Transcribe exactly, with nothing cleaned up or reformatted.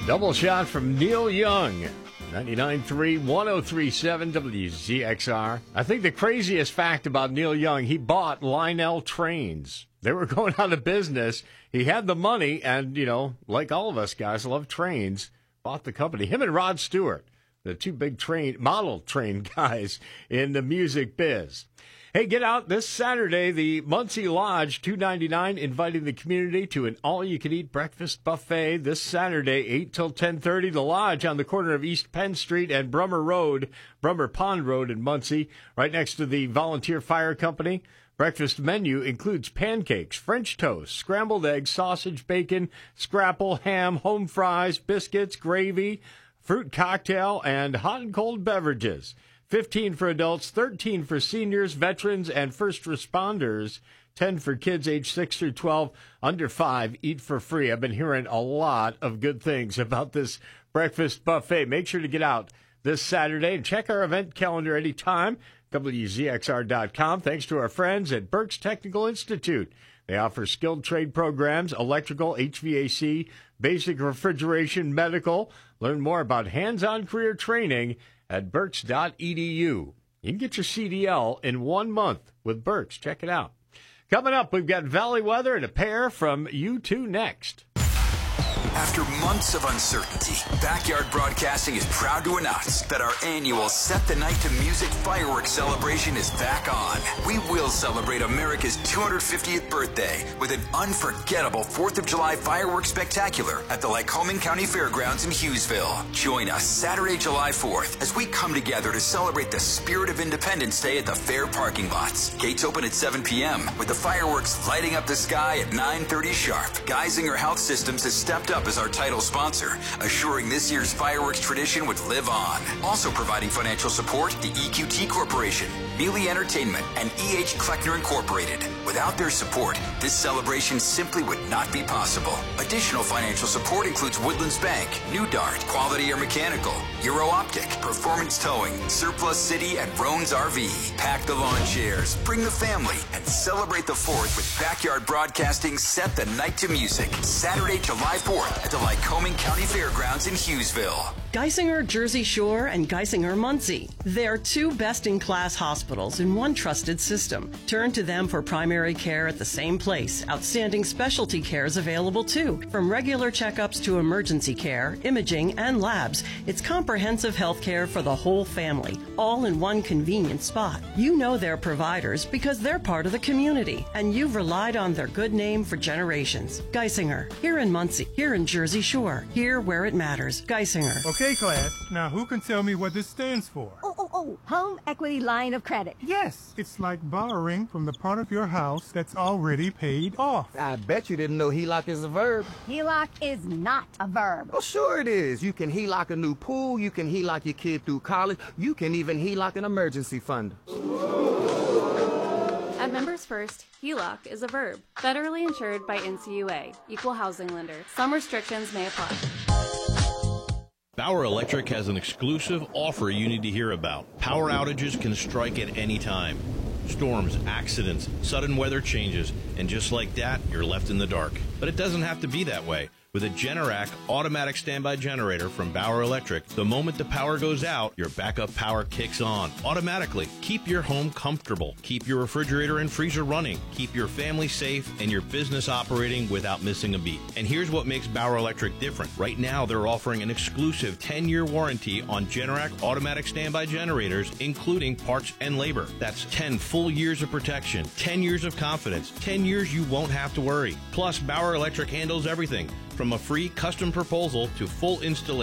Double shot from Neil Young. ninety-nine point three, one oh three point seven W Z X R. I think the craziest fact about Neil Young, he bought Lionel Trains. They were going out of business. He had the money and, you know, like all of us guys, love trains, bought the company. Him and Rod Stewart, the two big train model train guys in the music biz. Hey, get out this Saturday, the Muncie Lodge, two ninety-nine, inviting the community to an all-you-can-eat breakfast buffet this Saturday, eight till ten thirty. The Lodge on the corner of East Penn Street and Brummer Road, Brummer Pond Road in Muncie, right next to the Volunteer Fire Company. Breakfast menu includes pancakes, French toast, scrambled eggs, sausage, bacon, scrapple, ham, home fries, biscuits, gravy, fruit cocktail, and hot and cold beverages. fifteen for adults, thirteen for seniors, veterans, and first responders, ten for kids age six through twelve, under five, eat for free. I've been hearing a lot of good things about this breakfast buffet. Make sure to get out this Saturday and check our event calendar anytime, W Z X R dot com. Thanks to our friends at Berks Technical Institute. They offer skilled trade programs, electrical, H V A C, basic refrigeration, medical. Learn more about hands-on career training at berks dot e d u. You can get your C D L in one month with Berks. Check it out. Coming up, we've got Valley Weather and a pair from U two next. After months of uncertainty, Backyard Broadcasting is proud to announce that our annual Set the Night to Music fireworks celebration is back on. We will celebrate America's two hundred fiftieth birthday with an unforgettable fourth of July fireworks spectacular at the Lycoming County Fairgrounds in Hughesville. Join us Saturday, July fourth, as we come together to celebrate the spirit of Independence Day at the fair parking lots. Gates open at seven p.m. with the fireworks lighting up the sky at nine thirty sharp. Geisinger Health Systems has stepped up as our title sponsor, assuring this year's fireworks tradition would live on. Also providing financial support, the E Q T Corporation, Mealy Entertainment, and E H Kleckner Incorporated. Without their support, this celebration simply would not be possible. Additional financial support includes Woodlands Bank, New Dart, Quality Air Mechanical, Euro Optic, Performance Towing, Surplus City, and Roan's R V. Pack the lawn chairs, bring the family, and celebrate the fourth with Backyard Broadcasting Set the Night to Music. Saturday, July fourth at the Lycoming County Fairgrounds in Hughesville. Geisinger Jersey Shore and Geisinger Muncie. They're two best-in-class hospitals in one trusted system. Turn to them for primary care at the same place. Outstanding specialty care is available too. From regular checkups to emergency care, imaging, and labs, it's comprehensive health care for the whole family, all in one convenient spot. You know their providers because they're part of the community, and you've relied on their good name for generations. Geisinger, here in Muncie, here in Jersey Shore, here where it matters. Geisinger. Okay, class. Now, who can tell me what this stands for? Oh, oh, oh, Home Equity Line of Credit. Yes, it's like borrowing from the part of your house that's already paid off. I bet you didn't know H E L O C is a verb. H E L O C is not a verb. Oh, sure it is. You can H E L O C a new pool, you can H E L O C your kid through college, you can even H E L O C an emergency fund. At Members First, H E L O C is a verb. Federally insured by N C U A, Equal Housing Lender. Some restrictions may apply. Bauer Electric has an exclusive offer you need to hear about. Power outages can strike at any time. Storms, accidents, sudden weather changes, and just like that, you're left in the dark. But it doesn't have to be that way. With a Generac automatic standby generator from Bauer Electric, the moment the power goes out, your backup power kicks on automatically. Keep your home comfortable. Keep your refrigerator and freezer running. Keep your family safe and your business operating without missing a beat. And here's what makes Bauer Electric different. Right now, they're offering an exclusive ten-year warranty on Generac automatic standby generators, including parts and labor. That's ten full years of protection, ten years of confidence, ten years you won't have to worry. Plus, Bauer Electric handles everything, from a free custom proposal to full installation